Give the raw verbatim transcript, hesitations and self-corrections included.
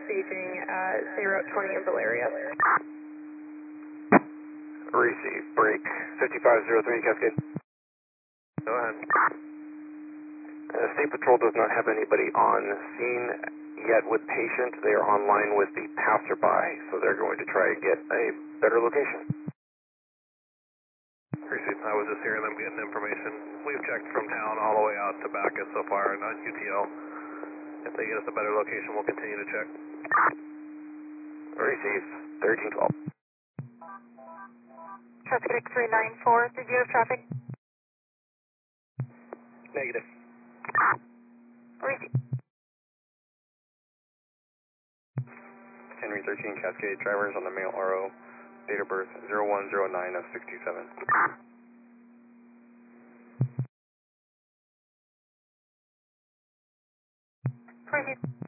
staging at State Route twenty in Valeria. Receive, break, fifty-five zero three Cascade. Go ahead. Uh, State Patrol does not have anybody on scene yet with patient. They are online with the passerby, so they're going to try and get a better location. Receive, I was just hearing them getting information. We've checked from town all the way out to Bacchus so far, not U T L. If they get us a better location, we'll continue to check. Receive, thirteen twelve. Traffic three nine four, did you have traffic? Negative. Receive. Henry thirteen Cascade, drivers on the male R O, date of birth zero one zero nine of sixty-seven. Receive.